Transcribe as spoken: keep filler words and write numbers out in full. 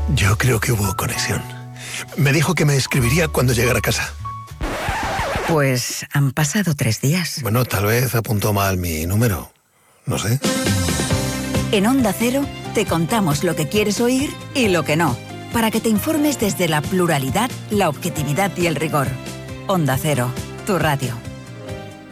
Yo creo que hubo conexión. Me dijo que me escribiría cuando llegara a casa. Pues han pasado tres días. Bueno, tal vez apuntó mal mi número. No sé. En Onda Cero te contamos lo que quieres oír y lo que no, para que te informes desde la pluralidad, la objetividad y el rigor. Onda Cero, tu radio.